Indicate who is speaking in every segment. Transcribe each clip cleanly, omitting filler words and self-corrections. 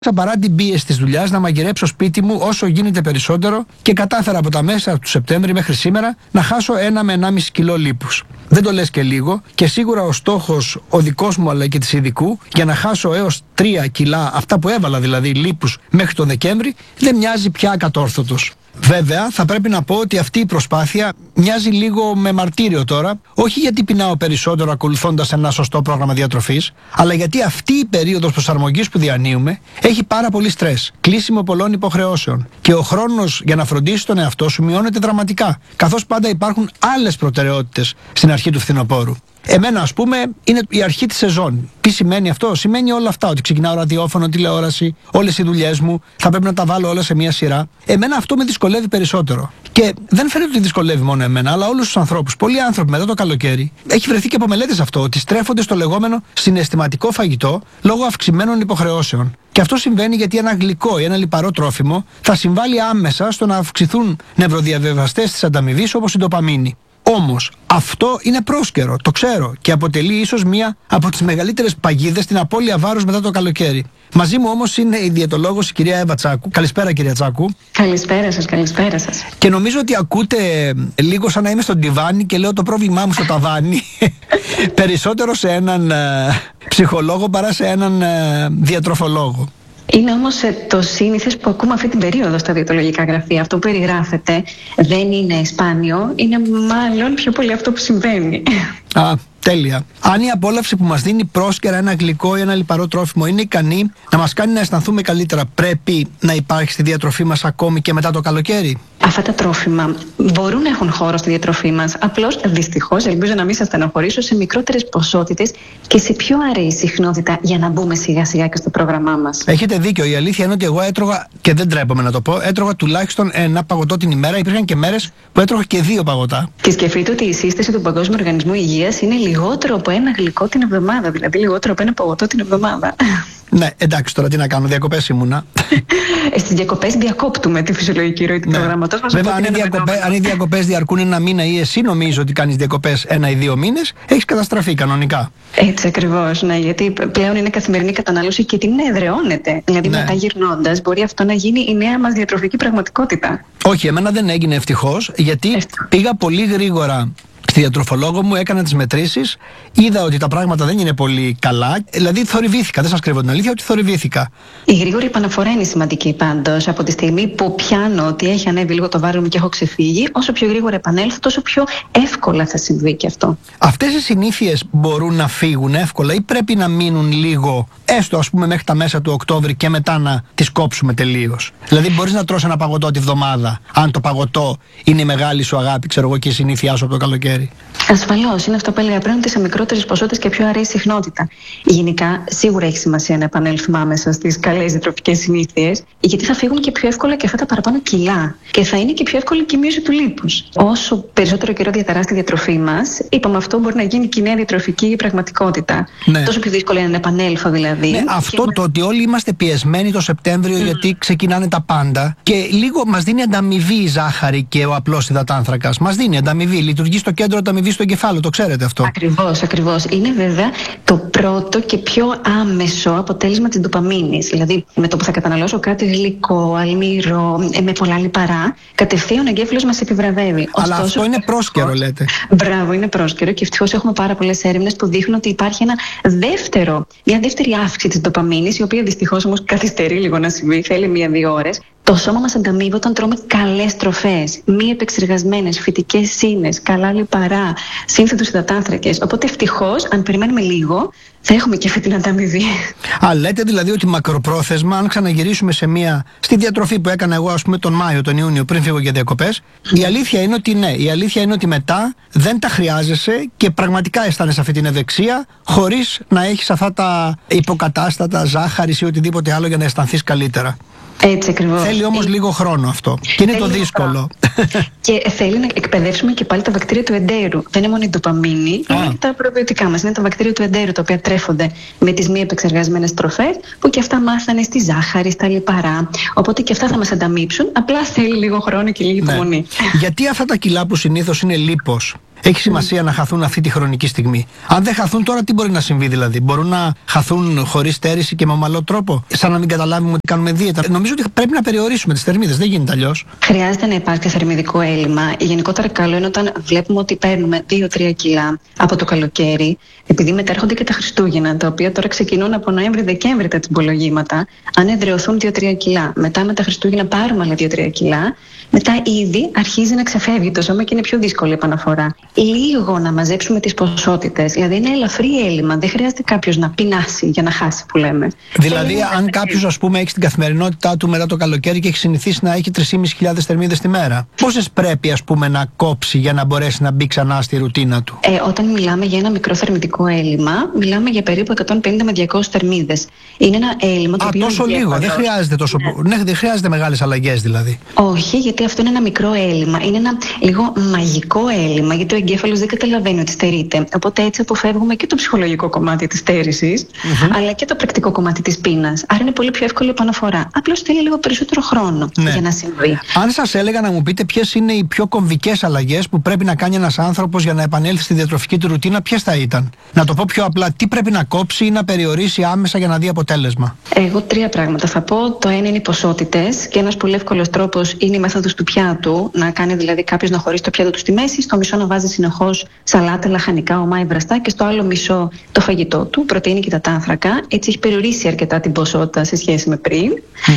Speaker 1: Παρά την πίεση της δουλειάς, να μαγειρέψω σπίτι μου όσο γίνεται περισσότερο και κατάφερα από τα μέσα του Σεπτέμβρη μέχρι σήμερα να χάσω 1 με 1,5 κιλό λίπους. Δεν το λες και λίγο, και σίγουρα ο στόχος ο δικός μου αλλά και της ειδικού για να χάσω έως 3 κιλά, αυτά που έβαλα δηλαδή λίπους μέχρι τον Δεκέμβρη, δεν μοιάζει πια ακατόρθωτος. Βέβαια, θα πρέπει να πω ότι αυτή η προσπάθεια μοιάζει λίγο με μαρτύριο τώρα, όχι γιατί πεινάω περισσότερο ακολουθώντας ένα σωστό πρόγραμμα διατροφής, αλλά γιατί αυτή η περίοδος προσαρμογής που διανύουμε έχει πάρα πολύ στρες, κλείσιμο πολλών υποχρεώσεων και ο χρόνος για να φροντίσεις τον εαυτό σου μειώνεται δραματικά, καθώς πάντα υπάρχουν άλλες προτεραιότητες στην αρχή του φθινοπόρου. Εμένα, ας πούμε, είναι η αρχή της σεζόν. Τι σημαίνει αυτό? Σημαίνει όλα αυτά. Ότι ξεκινάω ραδιόφωνο, τηλεόραση, όλες οι δουλειές μου, θα πρέπει να τα βάλω όλα σε μία σειρά. Εμένα αυτό με δυσκολεύει περισσότερο. Και δεν φαίνεται ότι δυσκολεύει μόνο εμένα, αλλά όλους τους ανθρώπους. Πολλοί άνθρωποι μετά το καλοκαίρι, έχει βρεθεί και από μελέτες αυτό, ότι στρέφονται στο λεγόμενο συναισθηματικό φαγητό λόγω αυξημένων υποχρεώσεων. Και αυτό συμβαίνει γιατί ένα γλυκό ή ένα λιπαρό τρόφιμο θα συμβάλλει άμεσα στο να αυξηθούν νευροδιαβιβαστές της ανταμοιβής όπως η ντοπαμίνη. Όμως αυτό είναι πρόσκαιρο, το ξέρω, και αποτελεί ίσως μία από τις μεγαλύτερες παγίδες στην απώλεια βάρους μετά το καλοκαίρι. Μαζί μου όμως είναι η διαιτολόγος η κυρία Εύα Τσάκου. Καλησπέρα, κυρία Τσάκου.
Speaker 2: Καλησπέρα σας, καλησπέρα σας.
Speaker 1: Και νομίζω ότι ακούτε λίγο σαν να είμαι στον τιβάνι και λέω το πρόβλημά μου στο ταβάνι. Περισσότερο σε έναν ψυχολόγο παρά σε έναν διατροφολόγο.
Speaker 2: Είναι όμως το σύνηθες που ακούμε αυτή την περίοδο στα διαιτολογικά γραφεία. Αυτό που περιγράφεται δεν είναι σπάνιο, είναι μάλλον πιο πολύ αυτό που συμβαίνει.
Speaker 1: Α, τέλεια. Αν η απόλαυση που μας δίνει πρόσκαιρα ένα γλυκό ή ένα λιπαρό τρόφιμο είναι ικανή να μας κάνει να αισθανθούμε καλύτερα, πρέπει να υπάρχει στη διατροφή μας ακόμη και μετά το καλοκαίρι?
Speaker 2: Αυτά τα τρόφιμα μπορούν να έχουν χώρο στη διατροφή μας. Απλώς, δυστυχώς, ελπίζω να μην σας στενοχωρήσω, σε μικρότερες ποσότητες και σε πιο αραιή συχνότητα για να μπούμε σιγά σιγά και στο πρόγραμμά μας.
Speaker 1: Έχετε δίκιο. Η αλήθεια είναι ότι εγώ έτρωγα, και δεν τρέπομαι να το πω, έτρωγα τουλάχιστον ένα παγωτό την ημέρα. Υπήρχαν και μέρες που έτρωγα και 2 παγωτά. Και
Speaker 2: σκεφτείτε ότι η σύσταση του Παγκόσμιου Οργανισμού Υγείας είναι λιγότερο από ένα γλυκό την εβδομάδα, δηλαδή λιγότερο από ένα παγωτό την εβδομάδα.
Speaker 1: Ναι, εντάξει, τώρα τι να κάνω, διακοπές ήμουνα.
Speaker 2: Στις διακοπές διακόπτουμε τη φυσιολογική ροή του προγραμματός μας.
Speaker 1: Βέβαια, αν οι διακοπές διαρκούν 1 μήνα ή εσύ νομίζω ότι κάνεις διακοπές 1 ή 2 μήνες, έχεις καταστραφεί κανονικά.
Speaker 2: Έτσι ακριβώς, ναι, γιατί πλέον είναι καθημερινή κατανάλωση και την εδραιώνεται. Δηλαδή, μετά γυρνώντας, μπορεί αυτό να γίνει η νέα μας διατροφική πραγματικότητα.
Speaker 1: Όχι, εμένα δεν έγινε ευτυχώς, γιατί πήγα πολύ γρήγορα στη διατροφολόγο μου, έκανα τις μετρήσεις, είδα ότι τα πράγματα δεν είναι πολύ καλά. Δηλαδή, θορυβήθηκα. Δεν σας κρύβω την αλήθεια ότι θορυβήθηκα.
Speaker 2: Η γρήγορη επαναφορά είναι σημαντική πάντως. Από τη στιγμή που πιάνω ότι έχει ανέβει λίγο το βάρος μου και έχω ξεφύγει, όσο πιο γρήγορα επανέλθω, τόσο πιο εύκολα θα συμβεί και αυτό.
Speaker 1: Αυτές οι συνήθειες μπορούν να φύγουν εύκολα ή πρέπει να μείνουν λίγο, έστω ας πούμε μέχρι τα μέσα του Οκτώβρη και μετά να τις κόψουμε τελείως? Δηλαδή, μπορείς να τρως ένα παγωτό τη βδομάδα, αν το παγωτό είναι η μεγάλη σου αγάπη, ξέρω εγώ, και η συνήθειά σου από το καλοκαίρι.
Speaker 2: Ασφαλώς, είναι αυτό που έλεγα πριν, ότι σε μικρότερες ποσότητες και πιο αραιή συχνότητα. Γενικά, σίγουρα έχει σημασία να επανέλθουμε άμεσα στις καλές διατροφικές συνήθειες, γιατί θα φύγουν και πιο εύκολα και αυτά τα παραπάνω κιλά. Και θα είναι και πιο εύκολη και η μείωση του λίπους. Όσο περισσότερο καιρό διαταράσσει τη διατροφή μας, είπαμε αυτό μπορεί να γίνει και η νέα διατροφική πραγματικότητα. Ναι. Τόσο πιο δύσκολο είναι να επανέλθω δηλαδή.
Speaker 1: Ναι, αυτό το ότι όλοι είμαστε πιεσμένοι το Σεπτέμβριο γιατί ξεκινάνε τα πάντα και λίγο μας δίνει ανταμοιβή η ζάχαρη και ο απλός υδατάνθρακας. Μας δίνει ανταμοιβή, λειτουργεί στο κέντρο ανταμοιβή στο εγκεφάλαιο, το ξέρετε αυτό.
Speaker 2: Ακριβώς, ακριβώς. Είναι βέβαια το πρώτο και πιο άμεσο αποτέλεσμα της ντοπαμίνης. Δηλαδή, με το που θα καταναλώσω κάτι γλυκό, αλμύρο, με πολλά λιπαρά, κατευθείαν ο εγκέφαλος μας επιβραβεύει.
Speaker 1: Αλλά αυτό είναι πρόσκαιρο, λέτε.
Speaker 2: Μπράβο, είναι πρόσκαιρο και ευτυχώς έχουμε πάρα πολλές έρευνες που δείχνουν ότι υπάρχει μια δεύτερη αύξηση της ντοπαμίνης, η οποία δυστυχώς όμως καθυστερεί λίγο να συμβεί, θέλει 1-2 ώρες. Το σώμα μας ανταμείβει όταν τρώμε καλές τροφές, μη επεξεργασμένες, φυτικές σύνες, καλά λιπαρά, σύνθετους υδατάνθρακες. Οπότε ευτυχώς, αν περιμένουμε λίγο, θα έχουμε και αυτή την ανταμοιβή.
Speaker 1: Α, λέτε δηλαδή ότι μακροπρόθεσμα, αν ξαναγυρίσουμε στη διατροφή που έκανα εγώ, ας πούμε, τον Μάιο, τον Ιούνιο, πριν φύγω για διακοπές, η αλήθεια είναι ότι ναι, η αλήθεια είναι ότι μετά δεν τα χρειάζεσαι και πραγματικά αισθάνεσαι αυτή την ευεξία, χωρίς να έχεις αυτά τα υποκατάστατα ζάχαρης ή οτιδήποτε άλλο για να αισθανθείς καλύτερα.
Speaker 2: Έτσι ακριβώς.
Speaker 1: Θέλει όμως λίγο χρόνο αυτό. Και είναι το δύσκολο.
Speaker 2: Και θέλει να εκπαιδεύσουμε και πάλι τα βακτήρια του εντέρου. Δεν είναι μόνο η ντοπαμίνη, είναι και τα προβιωτικά μας. Είναι τα βακτήρια του εντέρου, τα οποία τρέφονται με τις μη επεξεργασμένες τροφές, που και αυτά μάθανε στη ζάχαρη, στα λιπαρά. Οπότε και αυτά θα μας ανταμείψουν. Απλά θέλει λίγο χρόνο και λίγη υπομονή.
Speaker 1: Γιατί αυτά τα κιλά που συνήθως είναι λίπος Έχει σημασία να χαθούν αυτή τη χρονική στιγμή. Αν δεν χαθούν τώρα, τι μπορεί να συμβεί δηλαδή? Μπορούν να χαθούν χωρίς στέρηση και με ομαλό τρόπο, σαν να μην καταλάβουμε ότι κάνουμε δίαιτα? Νομίζω ότι πρέπει να περιορίσουμε τις θερμίδες. Δεν γίνεται αλλιώς.
Speaker 2: Χρειάζεται να υπάρξει θερμιδικό έλλειμμα. Γενικότερα, καλό είναι όταν βλέπουμε ότι παίρνουμε 2-3 κιλά από το καλοκαίρι, επειδή μετέρχονται και τα Χριστούγεννα, τα οποία τώρα ξεκινούν από Νοέμβρη-Δεκέμβρη τα τσιμπολογήματα. Αν εδραιωθούν 2-3 κιλά, μετά με τα Χριστούγεννα πάρουμε άλλα 2-3 κιλά, μετά ήδη αρχίζει να ξεφεύγει το σώμα και είναι πιο δύσκολη η επαναφορά. Λίγο να μαζέψουμε τις ποσότητες, δηλαδή είναι ελαφρύ έλλειμμα. Δεν χρειάζεται κάποιος να πεινάσει για να χάσει, που λέμε.
Speaker 1: Δηλαδή, αν κάποιος, ας πούμε, έχει στην καθημερινότητά του μετά το καλοκαίρι και έχει συνηθίσει να έχει 3.500 θερμίδες τη μέρα, πόσες πρέπει, ας πούμε, να κόψει για να μπορέσει να μπει ξανά στη ρουτίνα του?
Speaker 2: Όταν μιλάμε για ένα μικρό θερμιδικό έλλειμμα, μιλάμε για περίπου 150 με 200 θερμίδες. Είναι ένα έλλειμμα το οποίο.
Speaker 1: Τόσο λίγο. Δεν χρειάζεται τόσο. Ναι, δεν χρειάζεται μεγάλες αλλαγές δηλαδή.
Speaker 2: Όχι, γιατί αυτό είναι ένα μικρό έλλειμμα. Είναι ένα λίγο μαγικό έλλειμμα, γιατί ο εγκέφαλος δεν καταλαβαίνει ότι στερείται. Οπότε έτσι αποφεύγουμε και το ψυχολογικό κομμάτι της στέρησης, αλλά και το πρακτικό κομμάτι της πείνας. Άρα είναι πολύ πιο εύκολη η επαναφορά. Απλώς θέλει λίγο περισσότερο χρόνο για να συμβεί.
Speaker 1: Αν σας έλεγα να μου πείτε ποιες είναι οι πιο κομβικές αλλαγές που πρέπει να κάνει ένας άνθρωπος για να επανέλθει στη διατροφική του ρουτίνα, ποιες θα ήταν? Να το πω πιο απλά, τι πρέπει να κόψει ή να περιορίσει άμεσα για να δει αποτέλεσμα?
Speaker 2: Εγώ 3 πράγματα θα πω. Το ένα είναι οι ποσότητες, και ένας πολύ εύκολος τρόπος είναι η μέθοδος του πιάτου. Να κάνει δηλαδή κάποιος να χωρίσει το πιάτο του στη μέση, στο μισό να βάζει συνεχώς σαλάτα, λαχανικά, ομά ή βραστά, και στο άλλο μισό το φαγητό του, πρωτεΐνη και υδατάνθρακα. Έτσι έχει περιορίσει αρκετά την ποσότητα σε σχέση με πριν.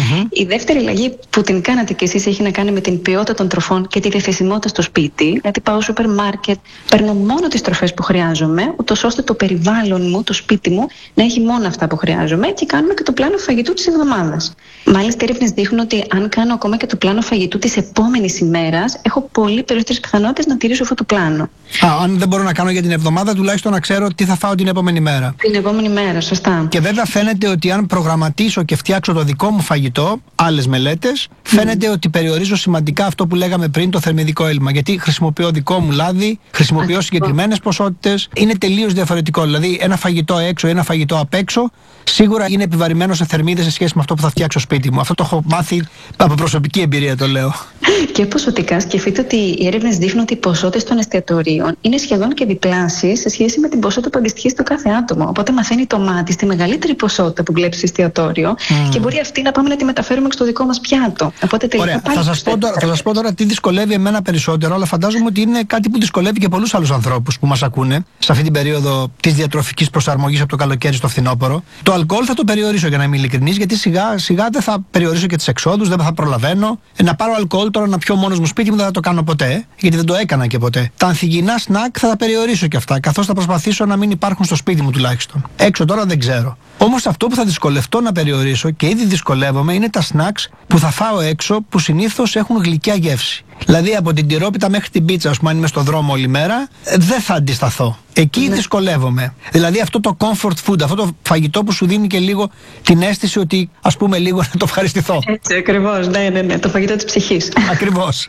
Speaker 2: Η δεύτερη αλλαγή που την κάνατε κι εσείς έχει να κάνει με την ποιότητα των τροφών και τη διαθεσιμότητα στο σπίτι. Δηλαδή, πάω στο σούπερ μάρκετ, παίρνω μόνο τις τροφές που χρειάζομαι, ούτως ώστε το περιβάλλον μου, το σπίτι μου, να έχει μόνο αυτά που χρειάζομαι, και κάνουμε και το πλάνο φαγητού της εβδομάδας. Μάλιστα, έρευνες δείχνουν ότι αν κάνω ακόμα και το πλάνο φαγητού της επόμενης ημέρας, έχω πολύ περισσότερες πιθανότητες να τηρήσω αυτό το πλάνο.
Speaker 1: Αν δεν μπορώ να κάνω για την εβδομάδα, τουλάχιστον να ξέρω τι θα φάω την επόμενη μέρα.
Speaker 2: Την επόμενη μέρα, σωστά.
Speaker 1: Και βέβαια φαίνεται ότι αν προγραμματίσω και φτιάξω το δικό μου φαγητό, άλλες μελέτες, φαίνεται ότι περιορίζω σημαντικά αυτό που λέγαμε πριν, το θερμιδικό έλλειμμα. Γιατί χρησιμοποιώ δικό μου λάδι, χρησιμοποιώ συγκεκριμένες ποσότητες. Είναι τελείως διαφορετικό. Δηλαδή, ένα φαγητό έξω ή ένα φαγητό απ' έξω, σίγουρα είναι επιβαρημένο σε θερμίδες σε σχέση με αυτό που θα φτιάξω σπίτι μου. Αυτό το έχω μάθει από προσωπική εμπειρία, το λέω.
Speaker 2: Και ποσοτικά, σκεφτείτε ότι οι έρευνες δείχνουν ότι οι ποσότητες των εστιατορίων είναι σχεδόν και διπλάσιες σε σχέση με την ποσότητα που αντιστοιχεί στο κάθε άτομο. Οπότε μαθαίνει το μάτι στη μεγαλύτερη ποσότητα που βλέπει στο εστιατόριο, και μπορεί αυτή να πάμε να τη μεταφέρουμε στο δικό μας πιάτο. Οπότε τελικά.
Speaker 1: Ωραία. Θα σας πω τώρα τι δυσκολεύει εμένα περισσότερο, αλλά φαντάζομαι ότι είναι κάτι που δυσκολεύει και πολλούς άλλους ανθρώπους που μας ακούνε σε αυτή την περίοδο της διατροφικής προσαρμογής από το καλοκαίρι στο φθινόπωρο. Το αλκοόλ θα το περιορίσω, για να είμαι ειλικρινής, γιατί σιγά σιγά δεν θα περιορίσω και τις εξόδους, δεν θα προλαβαίνω. Να πάρω αλκοόλ τώρα να πιω μόνος μου σπίτι μου δεν θα το κάνω ποτέ, γιατί δεν το έκανα και ποτέ. Τα ανθυγιεινά σνακ θα τα περιορίσω και αυτά, καθώς θα προσπαθήσω να μην υπάρχουν στο σπίτι μου τουλάχιστον. Έξω τώρα δεν ξέρω. Όμως αυτό που θα δυσκολευτώ να περιορίσω, και ήδη δυσκολεύομαι, είναι τα snacks που θα φάω έξω, που συνήθως έχουν γλυκιά γεύση. Δηλαδή από την τυρόπιτα μέχρι την πίτσα, ας πούμε, αν είμαι στον δρόμο όλη μέρα, δεν θα αντισταθώ. Εκεί δυσκολεύομαι. Δηλαδή αυτό το comfort food, αυτό το φαγητό που σου δίνει και λίγο την αίσθηση ότι, ας πούμε, λίγο να το ευχαριστηθώ.
Speaker 2: Έτσι ακριβώς, ναι, το φαγητό της ψυχής.
Speaker 1: Ακριβώς.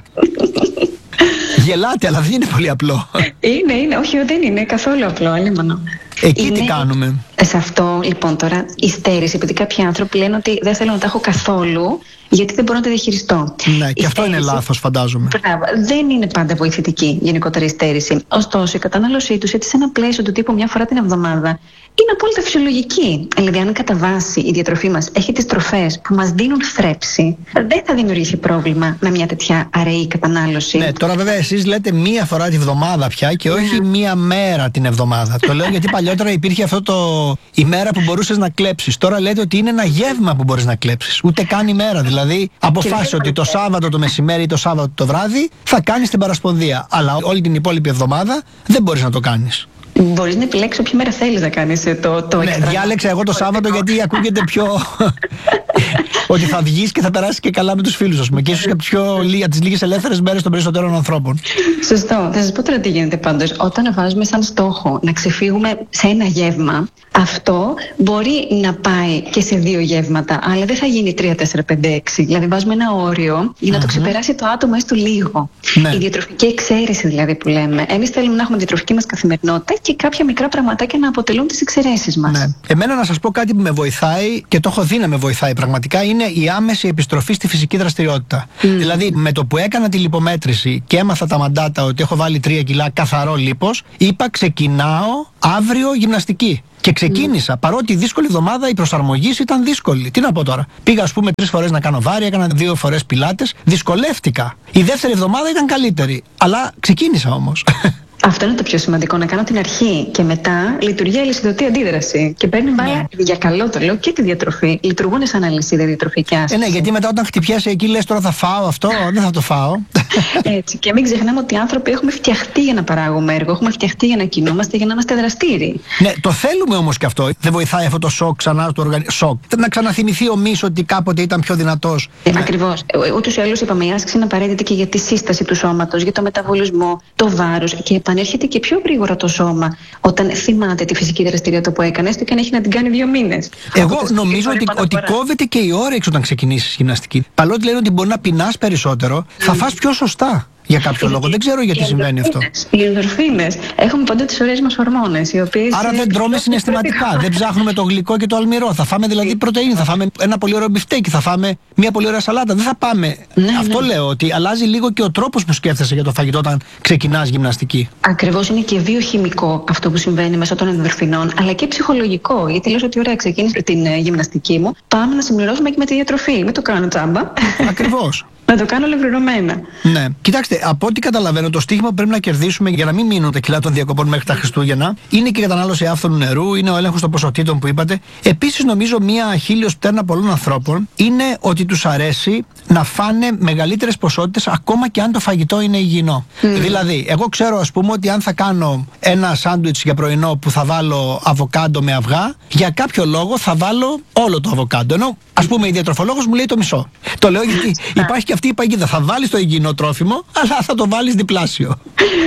Speaker 1: Γελάτε, αλλά δεν είναι πολύ απλό.
Speaker 2: Είναι, όχι, δεν είναι καθόλου απλό, αλίμονο.
Speaker 1: Εκεί τι κάνουμε?
Speaker 2: Σε αυτό λοιπόν τώρα η στέρηση, επειδή κάποιοι άνθρωποι λένε ότι δεν θέλω να τα έχω καθόλου, γιατί δεν μπορώ να τα διαχειριστώ.
Speaker 1: Ναι, και αυτό είναι λάθος, φαντάζομαι.
Speaker 2: Μπράβο. Δεν είναι πάντα βοηθητική γενικότερα η στέρηση. Ωστόσο, η κατανάλωσή τους έτσι σε ένα πλαίσιο του τύπου μια φορά την εβδομάδα είναι απόλυτα φυσιολογική. Δηλαδή, αν κατά βάση η διατροφή μας έχει τις τροφές που μας δίνουν θρέψη, δεν θα δημιουργήσει πρόβλημα με μια τέτοια αραιή κατανάλωση.
Speaker 1: Ναι, τώρα βέβαια εσείς λέτε μία φορά τη βδομάδα πια και όχι μία μέρα την εβδομάδα. Το λέω γιατί παλιότερα υπήρχε αυτό η μέρα που μπορούσες να κλέψεις. Τώρα λέτε ότι είναι ένα γεύμα που μπορείς να κλέψεις. Ούτε καν ημέρα. Δηλαδή, αποφάσισε ότι το Σάββατο το μεσημέρι ή το Σάββατο το βράδυ θα κάνεις την παρασπονδία. Αλλά όλη την υπόλοιπη εβδομάδα δεν μπορείς να το κάνεις.
Speaker 2: Μπορείς να επιλέξεις όποια μέρα θέλεις να κάνεις το
Speaker 1: ναι, διάλεξα εγώ το Σάββατο γιατί ακούγεται πιο ότι θα βγεις και θα περάσεις και καλά με τους φίλους, ας πούμε. Και ίσως και από τις λίγες ελεύθερες μέρες των περισσότερων ανθρώπων.
Speaker 2: Σωστό. Θα σας πω τώρα τι γίνεται πάντως. Όταν βάζουμε σαν στόχο να ξεφύγουμε σε ένα γεύμα, αυτό μπορεί να πάει και σε 2 γεύματα, αλλά δεν θα γίνει 3, 4, 5, 6. Δηλαδή βάζουμε ένα όριο για να το ξεπεράσει το άτομο έστω λίγο. Ναι. Η διατροφική εξαίρεση δηλαδή που λέμε. Εμείς θέλουμε να έχουμε διατροφική μας καθημερινότητα και κάποια μικρά πραγματάκια να αποτελούν τις εξαιρέσεις μας.
Speaker 1: Ναι. Εμένα να σας πω κάτι που με βοηθάει και το έχω δει να με βοηθάει πραγματικά είναι είναι η άμεση επιστροφή στη φυσική δραστηριότητα. Δηλαδή, με το που έκανα τη λιπομέτρηση και έμαθα τα μαντάτα ότι έχω βάλει 3 κιλά καθαρό λίπος, είπα ξεκινάω αύριο γυμναστική. Και ξεκίνησα, παρότι η δύσκολη εβδομάδα η προσαρμογή ήταν δύσκολη. Τι να πω τώρα. Πήγα, ας πούμε, 3 φορές να κάνω βάρη, έκανα 2 φορές πιλάτες. Δυσκολεύτηκα. Η δεύτερη εβδομάδα ήταν καλύτερη. Αλλά ξεκίνησα όμως.
Speaker 2: Αυτό είναι το πιο σημαντικό, να κάνω την αρχή και μετά λειτουργεί αλυσιδωτή αντίδραση. Και παίρνει μπάλα για καλό, το λέω, και τη διατροφή. Λειτουργούν σαν αλυσίδα διατροφική άσκηση.
Speaker 1: Ναι, γιατί μετά όταν χτυπιέσαι εκεί λες τώρα θα φάω αυτό, δεν θα το φάω.
Speaker 2: Έτσι. Και μην ξεχνάμε ότι οι άνθρωποι έχουμε φτιαχτεί για να παράγουμε έργο, έχουμε φτιαχτεί για να κινούμαστε, για να είμαστε δραστήριοι.
Speaker 1: Ναι, το θέλουμε όμως και αυτό. Δεν βοηθάει αυτό το σοκ ξανά στο οργανισμό. Σοκ. Να ξαναθυμηθεί ο μυς ότι κάποτε ήταν πιο δυνατός.
Speaker 2: Ακριβώς. Ούτως ή άλλως, είπαμε, η άσκηση είναι απαραίτητη και για τη σύσταση του σώματος, για το μεταβολισμό, το βάρος, και επανέρχεται και πιο γρήγορα το σώμα όταν θυμάται τη φυσική δραστηριότητα που έκανε, έστω και αν έχει να την κάνει 2 μήνες.
Speaker 1: Εγώ νομίζω ότι κόβεται και η όρεξη όταν ξεκινήσεις γυμναστική. Παρότι λένε ότι μπορεί να πεινάς περισσότερο, θα φας πιο σωστά. Για κάποιο λόγο. Δεν ξέρω γιατί συμβαίνει αυτό.
Speaker 2: Οι ενδορφίνες. Έχουμε πάντα τις ωραίες μας ορμόνες, οι οποίες.
Speaker 1: Άρα δεν τρώμε συναισθηματικά. Δεν ψάχνουμε το γλυκό και το αλμυρό. Θα φάμε δηλαδή πρωτεΐνη. Θα φάμε ένα πολύ ωραίο μπιφτέκι. Θα φάμε μια πολύ ωραία σαλάτα. Δεν θα πάμε. Αυτό λέω, ότι αλλάζει λίγο και ο τρόπος που σκέφτεσαι για το φαγητό όταν ξεκινάς γυμναστική.
Speaker 2: Ακριβώς, είναι και βιοχημικό αυτό που συμβαίνει μέσω των ενδορφινών, αλλά και ψυχολογικό. Γιατί λες ότι ωραία, ξεκίνησε την γυμναστική μου. Πάμε να συμπληρώσουμε και με τη διατροφή. Μην το κάνω τσάμπα.
Speaker 1: Ακριβώς.
Speaker 2: Να το κάνω ολοκληρωμένα.
Speaker 1: Ναι. Κοιτάξτε, από ό,τι καταλαβαίνω, το στίχημα που πρέπει να κερδίσουμε για να μην μείνουν τα κιλά των διακοπών μέχρι τα Χριστούγεννα είναι και η κατανάλωση άφθονου νερού, είναι ο έλεγχος των ποσοτήτων που είπατε. Επίσης, νομίζω μία χίλιος πτέρνα πολλών ανθρώπων είναι ότι τους αρέσει να φάνε μεγαλύτερες ποσότητες ακόμα και αν το φαγητό είναι υγιεινό. Δηλαδή, εγώ ξέρω, ας πούμε, ότι αν θα κάνω ένα σάντουιτς για πρωινό που θα βάλω αβοκάντο με αυγά, για κάποιο λόγο θα βάλω όλο το αβοκάντο. Ενώ, ας πούμε, η διατροφολόγος μου λέει το μισό. Το λέω γιατί υπάρχει και αυτή η παγίδα. Θα βάλεις το υγιεινό τρόφιμο, αλλά θα το βάλεις διπλάσιο.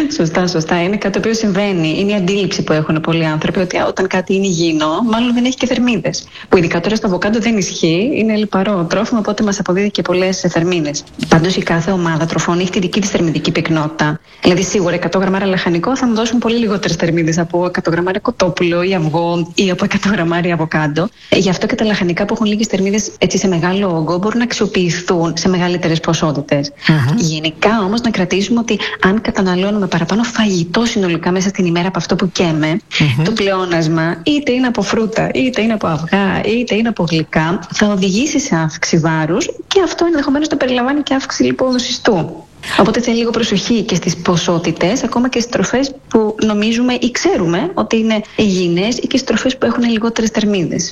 Speaker 2: Σωστά. Είναι κάτι το οποίο συμβαίνει. Είναι η αντίληψη που έχουν πολλοί άνθρωποι ότι όταν κάτι είναι υγιεινό, μάλλον δεν έχει και θερμίδες. Που ειδικά τώρα στο αβοκάντο δεν ισχύει. Είναι λιπαρό τρόφιμο, οπότε μας αποδίδει και πολλές θερμίνες. Πάντως η κάθε ομάδα τροφών έχει τη δική της θερμιδική πυκνότητα. Δηλαδή, σίγουρα 100 γραμμάρια λαχανικό θα μου δώσουν πολύ λιγότερες θερμίδες από 100 γραμμάρια κοτόπουλο ή αυγό ή από 100 γραμμάρια αβοκάντο. Γι' αυτό και τα λαχανικά που έχουν λίγες θερμίδες σε μεγάλο όγκο μπορούν να αξιοποιηθούν σε μεγαλύτερες ποσότητες. Γενικά όμως να κρατήσουμε ότι αν καταναλώνουμε παραπάνω φαγητό συνολικά μέσα στην ημέρα από αυτό που καίμε, το πλεόνασμα είτε είναι από φρούτα, είτε είναι από αυγά, είτε είναι από γλυκά, θα οδηγήσει σε αύξηση βάρους και αυτό ενδεχομένως το περιλαμβάνει και αύξηση λιπόδοσης. Οπότε θέλει λίγο προσοχή και στις ποσότητες, ακόμα και στις τροφές που νομίζουμε ή ξέρουμε ότι είναι υγιεινές ή και στις τροφές που έχουν λιγότερες θερμίδες.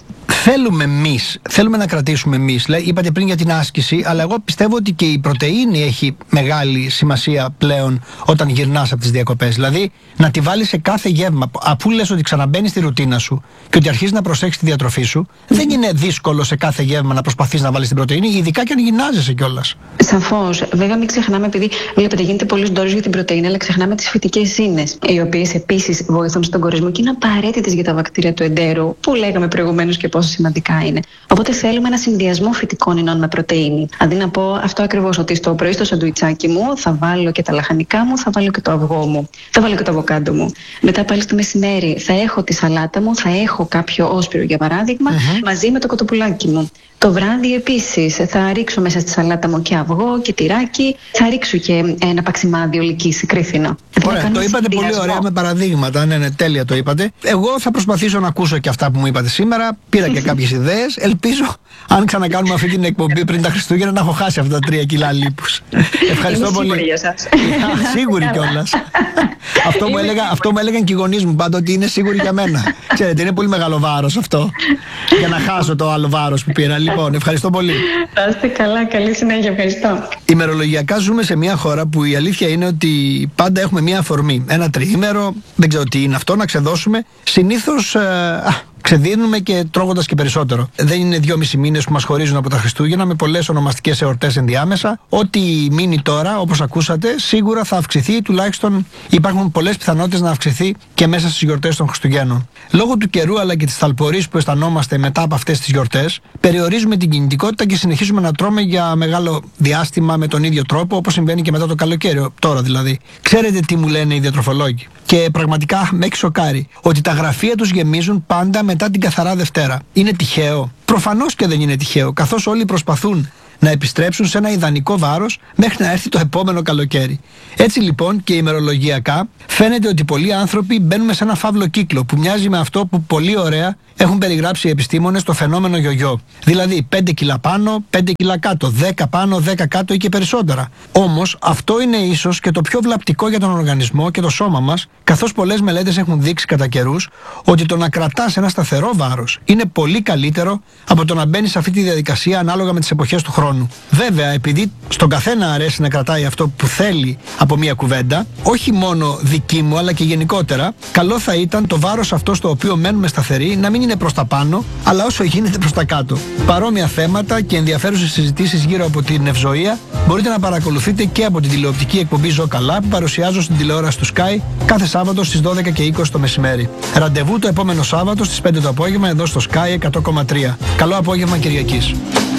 Speaker 1: Θέλουμε να κρατήσουμε μυς. Είπατε πριν για την άσκηση, αλλά εγώ πιστεύω ότι και η πρωτεΐνη έχει μεγάλη σημασία πλέον όταν γυρνάς από τις διακοπές. Δηλαδή να τη βάλεις σε κάθε γεύμα. Αφού λες ότι ξαναμπαίνεις στη ρουτίνα σου και ότι αρχίζεις να προσέχεις τη διατροφή σου, δεν είναι δύσκολο σε κάθε γεύμα να προσπαθείς να βάλεις την πρωτεΐνη, ειδικά και αν γυμνάζεσαι κιόλας.
Speaker 2: Σαφώς. Βέβαια, μην ξεχνάμε, επειδή βλέπετε γίνεται πολλής ντόρος για την πρωτεΐνη, αλλά ξεχνάμε τις φυτικές ίνες, οι οποίες επίσης βοηθούν στον κορεσμό και είναι απαραίτητες για τα βακτήρια του εντέρου, που λέγαμε προηγουμένως και πόσο σημαντικά είναι. Οπότε θέλουμε ένα συνδυασμό φυτικών ινών με πρωτεΐνη. Αντί να πω αυτό ακριβώς, ότι στο πρωί στο σαντουιτσάκι μου θα βάλω και τα λαχανικά μου, θα βάλω και το αυγό μου, θα βάλω και το αβοκάντο μου. Μετά πάλι στο μεσημέρι θα έχω τη σαλάτα μου, θα έχω κάποιο όσπυρο για παράδειγμα, μαζί με το κοτοπουλάκι μου. Το βράδυ επίσης θα ρίξω μέσα στη σαλάτα μου και αυγό και τυράκι, θα ρίξω και ένα παξιμάδι ολικής κρίθινο.
Speaker 1: Ωραία, το είπατε πολύ ωραία με παραδείγματα. Ναι, τέλεια το είπατε. Εγώ θα προσπαθήσω να ακούσω και αυτά που μου είπατε σήμερα. Πήρα και κάποιες ιδέες. Ελπίζω, αν ξανακάνουμε αυτή την εκπομπή πριν τα Χριστούγεννα, να έχω χάσει αυτά τα 3 κιλά λίπους. Ευχαριστώ πολύ. Σίγουρη κιόλας. Αυτό μου έλεγαν και οι γονείς μου πάντα, ότι είναι σίγουροι για μένα. Ξέρετε, είναι πολύ μεγάλο βάρος αυτό. Για να χάσω το άλλο βάρος που πήρα. Λοιπόν, ευχαριστώ πολύ.
Speaker 2: Να είστε καλά, καλή συνέχεια, ευχαριστώ.
Speaker 1: Ημερολογιακά ζούμε σε μια χώρα που η αλήθεια είναι ότι πάντα έχουμε μια αφορμή. Ένα τριήμερο, δεν ξέρω τι είναι αυτό, να ξεδώσουμε. Συνήθως ξεδίνουμε και τρώγοντας και περισσότερο. Δεν είναι 2,5 μήνες που μας χωρίζουν από τα Χριστούγεννα, με πολλές ονομαστικές εορτές ενδιάμεσα. Ό,τι μείνει τώρα, όπως ακούσατε, σίγουρα θα αυξηθεί, τουλάχιστον υπάρχουν πολλές πιθανότητες να αυξηθεί και μέσα στις γιορτές των Χριστουγέννων. Λόγω του καιρού αλλά και της ταλπορής που αισθανόμαστε μετά από αυτές τις γιορτές, περιορίζουμε την κινητικότητα και συνεχίζουμε να τρώμε για μεγάλο διάστημα με τον ίδιο τρόπο, όπως συμβαίνει και μετά το καλοκαίρι, τώρα δηλαδή. Ξέρετε τι μου λένε οι διατροφολόγοι? και πραγματικά με έχει σοκάρει ότι τα γραφεία τους γεμίζουν πάντα μετά την Καθαρά Δευτέρα. Είναι τυχαίο? Προφανώς και δεν είναι τυχαίο, καθώς όλοι προσπαθούν να επιστρέψουν σε ένα ιδανικό βάρος μέχρι να έρθει το επόμενο καλοκαίρι. Έτσι λοιπόν και ημερολογιακά φαίνεται ότι πολλοί άνθρωποι μπαίνουν σε ένα φαύλο κύκλο που μοιάζει με αυτό που πολύ ωραία έχουν περιγράψει οι επιστήμονες, το φαινόμενο γιογιό. Δηλαδή 5 κιλά πάνω, 5 κιλά κάτω, 10 πάνω, 10 κάτω ή και περισσότερα. Όμως αυτό είναι ίσως και το πιο βλαπτικό για τον οργανισμό και το σώμα μας, καθώς πολλές μελέτες έχουν δείξει κατά καιρούς ότι το να κρατάς ένα σταθερό βάρος είναι πολύ καλύτερο από το να μπαίνεις σε αυτή τη διαδικασία ανάλογα με τις εποχές του χρόνου. Βέβαια, επειδή στον καθένα αρέσει να κρατάει αυτό που θέλει από μια κουβέντα, όχι μόνο δική μου αλλά και γενικότερα, καλό θα ήταν το βάρος αυτό στο οποίο μένουμε σταθεροί να μην είναι προς τα πάνω, αλλά όσο γίνεται προς τα κάτω. Παρόμοια θέματα και ενδιαφέρουσες συζητήσεις γύρω από την ευζοία μπορείτε να παρακολουθείτε και από την τηλεοπτική εκπομπή Ζω Καλά που παρουσιάζω στην τηλεόραση του Sky κάθε Σάββατο στις 12 και 20 το μεσημέρι. Ραντεβού το επόμενο Σάββατο στις 5 το απόγευμα εδώ στο Sky 100,3. Καλό απόγευμα Κυριακής.